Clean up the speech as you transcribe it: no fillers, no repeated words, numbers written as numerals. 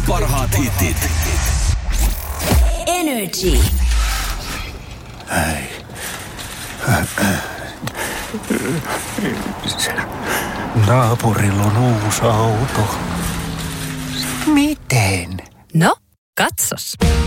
parhaat hitit. Energy. Naapurilla on uusi auto. Miten? No, katsos.